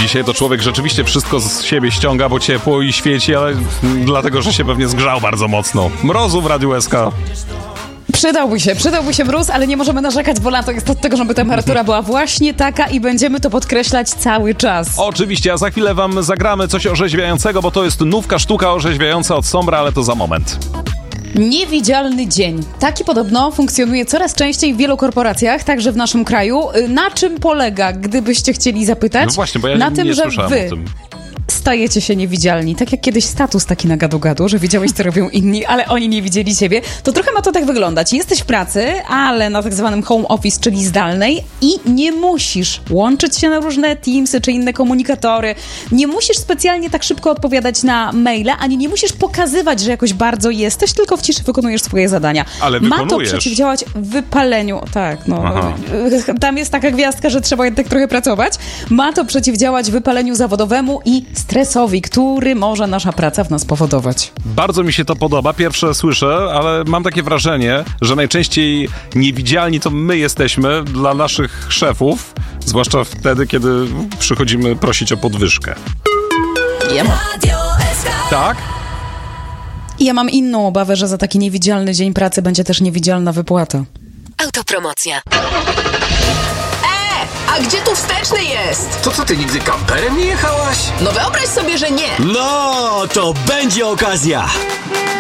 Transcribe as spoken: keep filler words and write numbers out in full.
dzisiaj, to człowiek rzeczywiście wszystko z siebie ściąga, bo ciepło i świeci, ale dlatego, że się pewnie zgrzał bardzo mocno. Mrozu w Radiu S K. Przydałby się, przydałby się mróz, ale nie możemy narzekać, bo lato jest od tego, żeby temperatura była właśnie taka i będziemy to podkreślać cały czas. Oczywiście, a za chwilę wam zagramy coś orzeźwiającego, bo to jest nówka sztuka orzeźwiająca od Sombra, ale to za moment. Niewidzialny dzień. Taki podobno funkcjonuje coraz częściej w wielu korporacjach, także w naszym kraju. Na czym polega, gdybyście chcieli zapytać? No właśnie, bo ja na nie, tym, nie że słyszałem wy o tym. stajecie się niewidzialni. Tak jak kiedyś status taki na gadu-gadu, że wiedziałeś, co robią inni, ale oni nie widzieli ciebie. To trochę ma to tak wyglądać. Jesteś w pracy, ale na tak zwanym home office, czyli zdalnej i nie musisz łączyć się na różne Teamsy czy inne komunikatory. Nie musisz specjalnie tak szybko odpowiadać na maile, ani nie musisz pokazywać, że jakoś bardzo jesteś, tylko w ciszy wykonujesz swoje zadania. Ale ma wykonujesz. to przeciwdziałać wypaleniu. Tak, no. Aha. Tam jest taka gwiazdka, że trzeba jednak trochę pracować. Ma to przeciwdziałać wypaleniu zawodowemu i stresowi, który może nasza praca w nas powodować. Bardzo mi się to podoba, pierwsze słyszę, ale mam takie wrażenie, że najczęściej niewidzialni to my jesteśmy dla naszych szefów, zwłaszcza wtedy, kiedy przychodzimy prosić o podwyżkę. Ja mam, Tak? ja mam inną obawę, że za taki niewidzialny dzień pracy będzie też niewidzialna wypłata. Autopromocja. A gdzie tu wsteczny jest? To co, ty nigdy kamperem nie jechałaś? No wyobraź sobie, że nie. No, to będzie okazja.